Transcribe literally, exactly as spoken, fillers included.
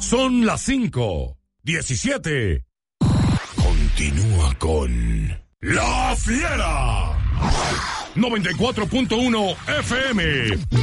Son las cinco, diecisiete. Continúa con La Fiera. noventa y cuatro punto uno F M.